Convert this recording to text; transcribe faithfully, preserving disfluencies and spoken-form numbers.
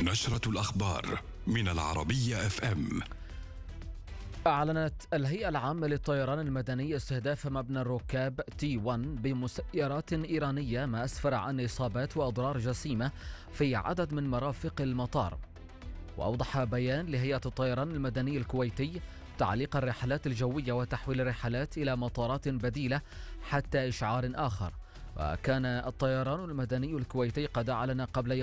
نشرة الأخبار من العربية اف ام. أعلنت الهيئة العامة للطيران المدني استهداف مبنى الركاب تي واحد بمسيرات إيرانية، ما أسفر عن إصابات وأضرار جسيمة في عدد من مرافق المطار. وأوضح بيان لهيئة الطيران المدني الكويتي تعليق الرحلات الجوية وتحويل الرحلات إلى مطارات بديلة حتى إشعار آخر. وكان الطيران المدني الكويتي قد أعلن قبل